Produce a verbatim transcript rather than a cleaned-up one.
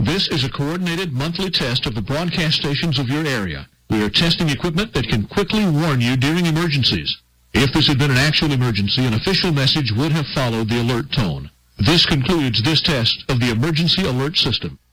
This is a coordinated monthly test of the broadcast stations of your area. We are testing equipment that can quickly warn you during emergencies. If this had been an actual emergency, an official message would have followed the alert tone. This concludes this test of the emergency alert system.